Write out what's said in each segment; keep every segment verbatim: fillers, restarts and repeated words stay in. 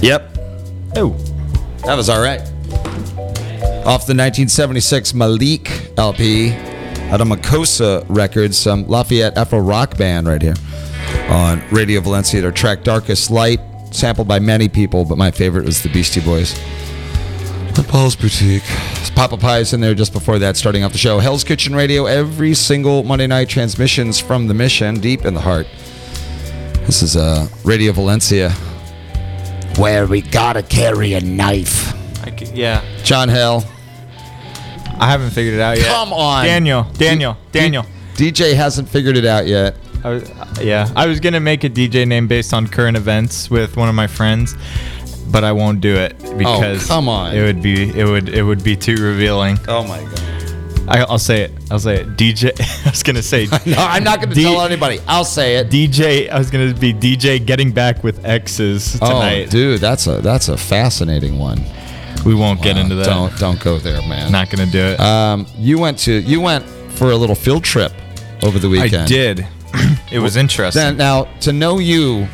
Yep. Oh. That was all right. Off the nineteen seventy-six Malik L P out of Makosa Records, some Lafayette Afro rock band right here on Radio Valencia. Their track Darkest Light, sampled by many people, but my favorite was the Beastie Boys. The Paul's Boutique. Papa Pie's in there just before that, starting off the show. Hell's Kitchen Radio, every single Monday night, transmissions from the Mission, deep in the heart. This is uh, Radio Valencia, where we gotta carry a knife. I c- yeah. John Hell. I haven't figured it out yet. Come on. Daniel. Daniel. D- Daniel. D- DJ hasn't figured it out yet. I was, uh, yeah. I was going to make a D J name based on current events with one of my friends, but I won't do it because come on. it would be it would it would be too revealing. Oh my god. I, I'll say it. I'll say it. D J. I was gonna say. No, I'm not gonna D- tell anybody. I'll say it. D J. I was gonna be D J getting back with exes tonight. Oh, dude, that's a that's a fascinating one. We won't get Uh, into that. Don't don't go there, man. Not gonna do it. Um, you went to you went for a little field trip over the weekend. I did. It was interesting. Then, now, to know you,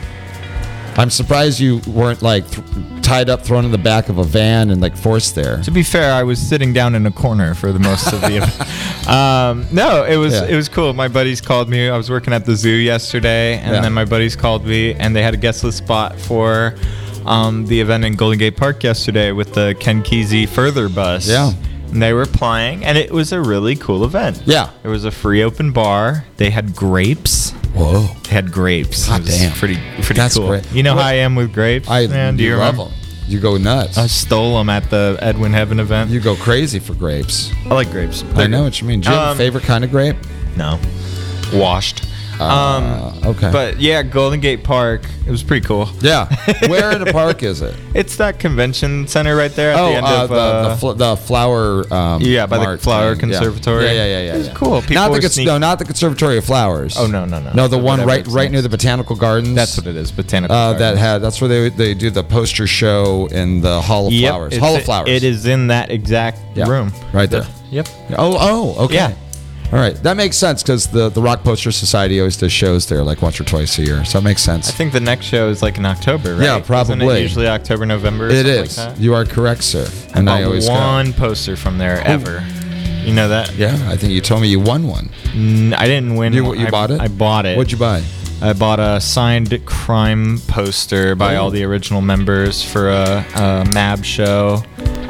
I'm surprised you weren't like th- tied up, thrown in the back of a van, and like forced there. To be fair, I was sitting down in a corner for the most of the event. Um, no, it was Yeah. it was cool. My buddies called me. I was working at the zoo yesterday, and Yeah. then my buddies called me, and they had a guest list spot for um, the event in Golden Gate Park yesterday with the Ken Kesey Further bus. Yeah. And they were playing, and it was a really cool event. Yeah. There was a free open bar. They had grapes. Whoa. They had grapes. God It was damn. Pretty, pretty That's cool. great. You know What- how I am with grapes? I Man, do you love remember? them. You go nuts. I stole them at the Edwin Heaven event. You go crazy for grapes. I like grapes. I know what you mean. Do you have Um, a favorite kind of grape? No. Washed. Uh, um, okay. But yeah, Golden Gate Park. It was pretty cool. Yeah. Where in the park is it? It's that convention center right there at Oh, the end uh, of. the, Uh, the, fl- the flower. Um, yeah, by the mart Flower thing. Yeah. Conservatory. Yeah, yeah, yeah, yeah. It was yeah. cool. People Not the were cons- sneak- no, not the Conservatory of Flowers. Oh, no, no, no. No, the one Whatever right its right name near is. the Botanical Gardens. That's what it is. Botanical. Uh, that Gardens. had that's where they they do the poster show in the Hall of Yep, Flowers. it's- Hall of Flowers. It is in that exact Yeah, room. right there. Yep. Oh, oh, okay. Yeah. All right, that makes sense because the the Rock Poster Society always does shows there like once or twice a year, so it makes sense. I think the next show is like in October, right? Yeah, Isn't probably. it usually October, November. Or It something is. Like that? You are correct, sir. And I Bought always go. one poster from there ever. You know that? Yeah, I think you told me you won one. N- I didn't win. You one. you I, bought it? I bought it. What'd you buy? I bought a signed crime poster by Oh. all the original members for a, a M A B show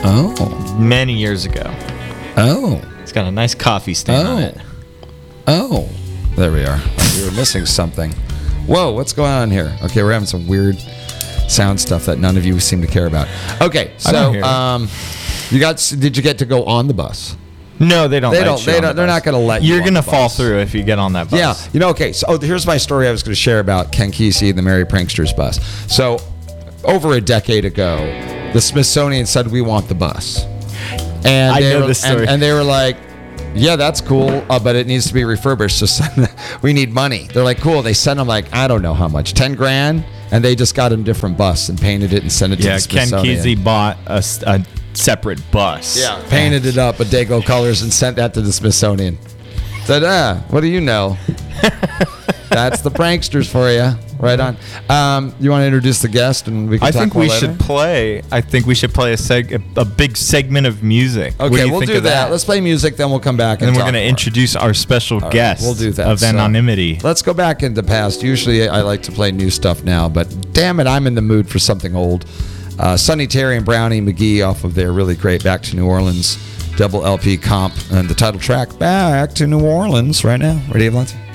Oh, many years ago. oh, It's got a nice coffee stain on Oh. it. oh. There we are. We were missing something. Whoa, what's going on here? Okay, we're having some weird sound stuff that none of you seem to care about. Okay, I don't so hear it. um, you got? Did you get to go on the bus? No, they don't. They let don't- you they on don't- the they're bus. not gonna let you You're on gonna the fall bus. through if you get on that bus. Yeah, you know. Okay, so oh, here's my story. I was going to share about Ken Kesey and the Merry Pranksters bus. So, over a decade ago, the Smithsonian said we want the bus, and I they know were, this story. And, and they were like, "Yeah, that's cool, uh, but it needs to be refurbished. So send, we need money." They're like, "Cool." They sent them like I don't know how much, ten grand, and they just got a different bus and painted it and sent it Yeah, to the Ken Smithsonian. Kesey bought a, s- a separate bus. Yeah, painted it up with Dago colors and sent that to the Smithsonian. Said, ah, what do you know? That's the pranksters for you. Right on. Um, you want to introduce the guest and we can I talk think more we later? should play. I think we should play a seg, a, a big segment of music. What do Okay, you we'll think do of that. Let's play music, then we'll come back and, and then we're talk going to more. introduce our special right, guest. we'll do that. Of So- anonymity. Let's go back in the past. Usually I like to play new stuff now, but damn it, I'm in the mood for something old. Uh, Sonny Terry and Brownie McGee off of their really great Back to New Orleans double L P comp and the title track, Back to New Orleans, right now. Radio Valencia.